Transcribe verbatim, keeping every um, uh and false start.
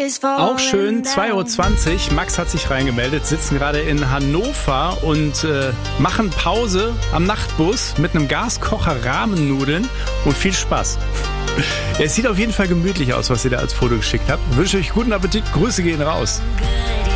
Auch schön, zwei Uhr zwanzig. Max hat sich reingemeldet, sitzen gerade in Hannover und äh, machen Pause am Nachtbus mit einem Gaskocher, Rahmennudeln und viel Spaß. Es sieht auf jeden Fall gemütlich aus, was ihr da als Foto geschickt habt. Ich wünsche euch guten Appetit. Grüße gehen raus.